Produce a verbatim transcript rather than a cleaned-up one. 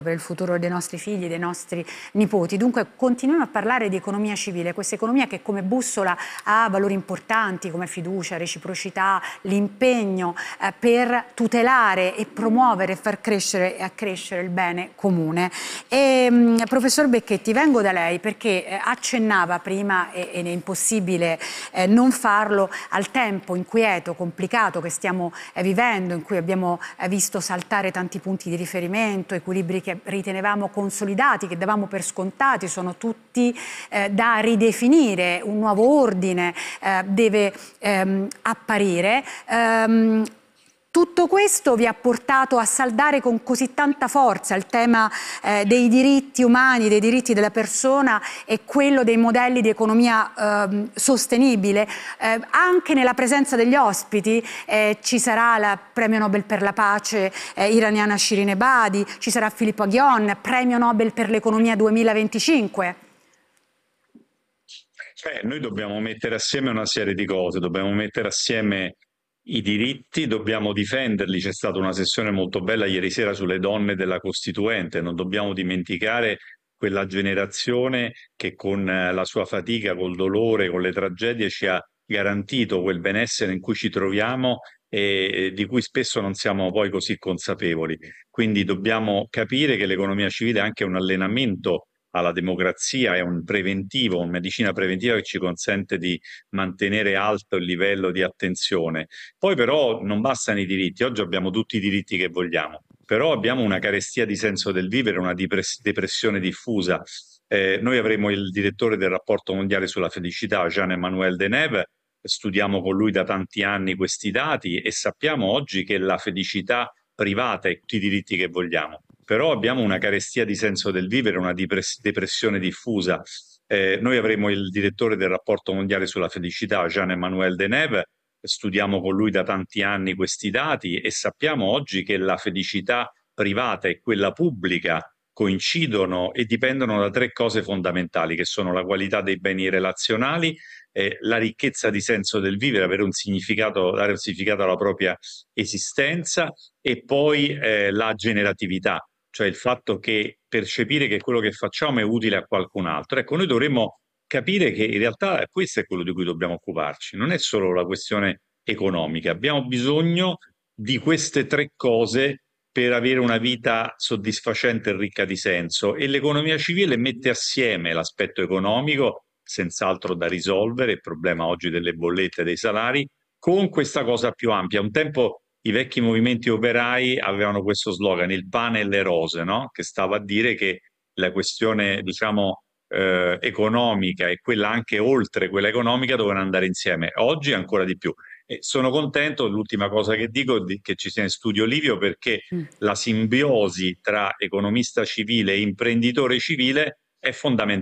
per il futuro dei nostri figli, dei nostri nipoti. Dunque continuiamo a parlare di economia civile, questa economia che come bussola ha valori importanti come fiducia, reciprocità, l'impegno eh, per tutelare e promuovere e far crescere e accrescere il bene comune. E, mh, professor Becchetti, vengo da lei perché eh, accennava prima, e, ed è impossibile eh, non farlo, al tempo inquieto, complicato che stiamo eh, vivendo, in cui abbiamo eh, visto saltare tanti punti di riferimento, equilibri che ritenevamo consolidati, che davamo per scontati, sono tutti eh, da ridefinire, un nuovo ordine eh, deve ehm, apparire. Ehm, Tutto questo vi ha portato a saldare con così tanta forza il tema eh, dei diritti umani, dei diritti della persona e quello dei modelli di economia eh, sostenibile. Eh, anche nella presenza degli ospiti eh, ci sarà il premio Nobel per la pace eh, iraniana Shirin Ebadi, ci sarà Filippo Aghion, premio Nobel per l'economia duemilaventicinque. Beh, noi dobbiamo mettere assieme una serie di cose, dobbiamo mettere assieme i diritti, dobbiamo difenderli. C'è stata una sessione molto bella ieri sera sulle donne della Costituente, non dobbiamo dimenticare quella generazione che con la sua fatica, col dolore, con le tragedie ci ha garantito quel benessere in cui ci troviamo e di cui spesso non siamo poi così consapevoli. Quindi dobbiamo capire che l'economia civile è anche un allenamento alla democrazia, è un preventivo, una medicina preventiva che ci consente di mantenere alto il livello di attenzione. Poi però non bastano i diritti, oggi abbiamo tutti i diritti che vogliamo, però abbiamo una carestia di senso del vivere, una depressione diffusa. Eh, noi avremo il direttore del rapporto mondiale sulla felicità, Jean-Emmanuel Deneuve, studiamo con lui da tanti anni questi dati e sappiamo oggi che la felicità privata e tutti i diritti che vogliamo, però abbiamo una carestia di senso del vivere, una depressione diffusa. Eh, noi avremo il direttore del rapporto mondiale sulla felicità, Jean-Emmanuel Deneuve, studiamo con lui da tanti anni questi dati e sappiamo oggi che la felicità privata e quella pubblica coincidono e dipendono da tre cose fondamentali, che sono la qualità dei beni relazionali, eh, la ricchezza di senso del vivere, avere un significato, dare un significato alla propria esistenza, e poi eh, la generatività, cioè il fatto che percepire che quello che facciamo è utile a qualcun altro. Ecco, noi dovremmo capire che in realtà questo è quello di cui dobbiamo occuparci, non è solo la questione economica, abbiamo bisogno di queste tre cose per avere una vita soddisfacente e ricca di senso, e l'economia civile mette assieme l'aspetto economico, senz'altro da risolvere, il problema oggi delle bollette e dei salari, con questa cosa più ampia. Un tempo i vecchi movimenti operai avevano questo slogan, il pane e le rose, no? Che stava a dire che la questione, diciamo, eh, economica e quella anche oltre quella economica dovevano andare insieme. Oggi ancora di più. E sono contento, l'ultima cosa che dico, di, che ci sia in studio Livio, perché Mm. la simbiosi tra economista civile e imprenditore civile è fondamentale.